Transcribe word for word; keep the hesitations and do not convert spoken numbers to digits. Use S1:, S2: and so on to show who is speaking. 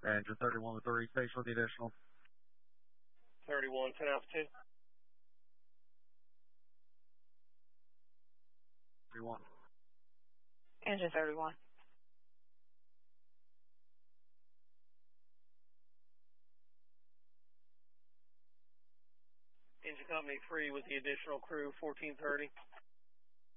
S1: Engine thirty-one with the restation with the additional.
S2: thirty-one, ten altitude.
S1: thirty-one.
S3: Engine thirty-one.
S2: Engine company three with the additional crew, fourteen thirty.